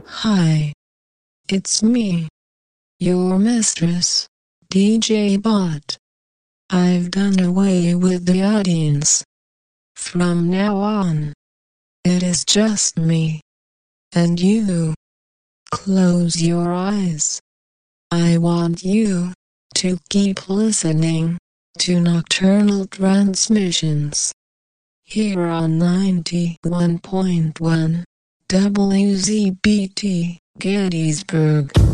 Hi, it's me, your mistress, DJ Bot. I've done away with the audience. From now on, it is just me and you. Close your eyes. I want you to keep listening to Nocturnal Transmissions here on 91.1 WZBT Gettysburg.